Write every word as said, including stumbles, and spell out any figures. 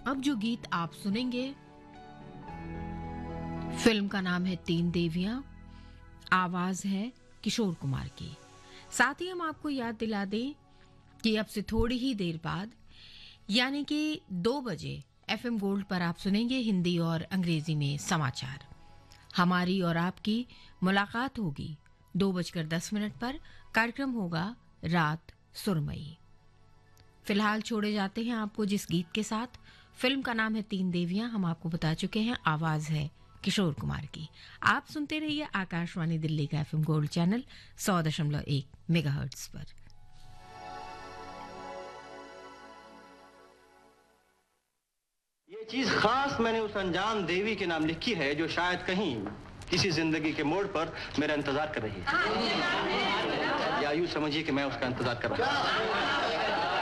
अब जो गीत आप सुनेंगे, फिल्म का नाम है तीन देवियां, आवाज है किशोर कुमार की। साथ ही हम आपको याद दिला दें कि अब से थोड़ी ही देर बाद यानी कि दो बजे एफएम गोल्ड पर आप सुनेंगे हिंदी और अंग्रेजी में समाचार। हमारी और आपकी मुलाकात होगी दो बजकर दस मिनट पर। कार्यक्रम होगा रात सुरमई। फिलहाल छोड़े जाते हैं आपको जिस गीत के साथ। फिल्म का नाम है तीन देवियां, हम आपको बता चुके हैं, आवाज है किशोर कुमार की। आप सुनते रहिए आकाशवाणी दिल्ली का एफएम गोल्ड चैनल सौ दशमलव एक मेगाहर्ट्ज पर। ये चीज खास मैंने उस अनजान देवी के नाम लिखी है जो शायद कहीं किसी जिंदगी के मोड़ पर मेरा इंतजार कर रही है, या यूं समझिए कि मैं उसका इंतजार कर रहा हूं।